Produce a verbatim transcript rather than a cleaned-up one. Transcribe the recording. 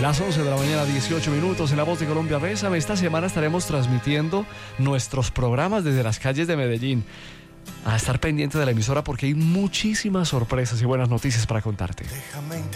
Las once de la mañana, dieciocho minutos, en La Voz de Colombia. Bésame. Esta semana estaremos transmitiendo nuestros programas desde las calles de Medellín. A estar pendiente de la emisora porque hay muchísimas sorpresas y buenas noticias para contarte. Déjame